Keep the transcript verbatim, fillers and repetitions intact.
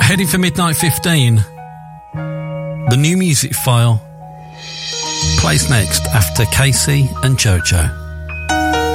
Heading for midnight fifteen. The New Music File plays next after Casey and Jojo.